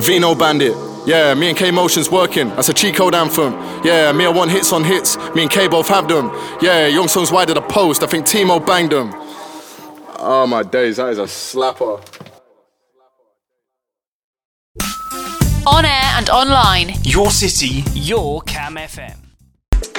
Vino Bandit. Yeah, me and K Motion's working. That's a cheat code anthem. Yeah, me I want hits on hits. Me and K both have them. Yeah, Young Songs wide at the post. I think Timo banged them. Oh my days, that is a slapper. On air and online. Your city, your Cam FM.